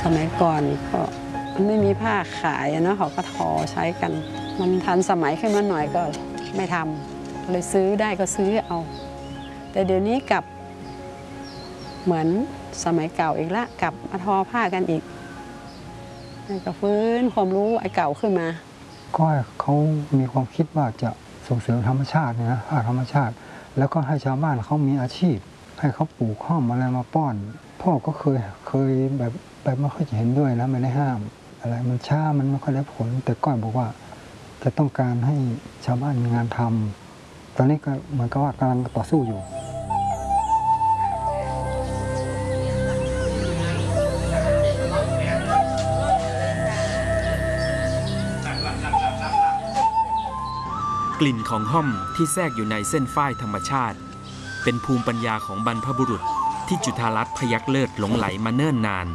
สมัยก่อนก็มันไม่มีผ้าขายเนาะเขาก็ทอใช้กันมันทันสมัยขึ้นมาหน่อยก็ไม่ทำเลยซื้อได้ก็ซื้อเอาแต่เดี๋ยวนี้กลับเหมือนสมัยเก่าอีกละกลับมาทอผ้ากันอีกก็ฟื้นความรู้ไอ้เก่าขึ้นมาก็เขามีความคิดว่าจะส่งเสริมธรรมชาตินะผ้าธรรมชาติแล้วก็ให้ชาวบ้านเขามีอาชีพให้เขาปลูกข้าวอะไรมาป้อนพ่อก็เคยแบบไม่ค่อยจะเห็นด้วยนะไม่ได้ห้ามอะไรมันช้ามันไม่ค่อยได้ผลแต่ก้อยบอกว่าจะต้องการให้ชาวบ้านมีงานทำตอนนี้ก็เหมือนกับว่ากำลังต่อสู้อยู่กลิ่นของห้อมที่แทรกอยู่ในเส้นฝ้ายธรรมชาติเป็นภูมิปัญญาของบรรพบุรุษที่จุฑารัตน์พยัคฆ์เลิศหลงไหลมาเนิ่นนาน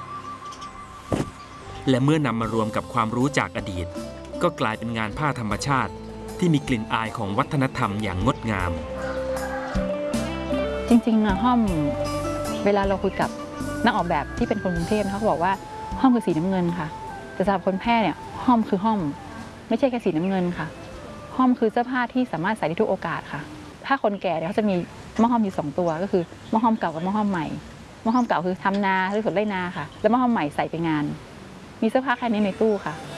และเมื่อนำมารวมกับความรู้จากอดีตก็กลายเป็นงานผ้าธรรมชาติที่มีกลิ่นอายของวัฒนธรรมอย่างงดงามจริงๆห้อมเวลาเราคุยกับนักออกแบบที่เป็นคนกรุงเทพเขาบอกว่าห้อมคือสีน้ำเงินค่ะแต่สำหรับคนแพร่เนี่ยห้อมคือห้อมไม่ใช่แค่สีน้ำเงินค่ะห้อมคือเสื้อผ้าที่สามารถใส่ได้ทุกโอกาสค่ะถ้าคนแก่เนี่ยเขาจะมีหม้อห้อมอยู่2ตัวก็คือหม้อห้อมเก่ากับหม้อห้อมใหม่หม้อห้อมเก่าคือทำนาหรือสวนไร่นาค่ะแล้วหม้อห้อมใหม่ใส่ไปงานมีเสื้อผ้าแค่นี้ในตู้ค่ะ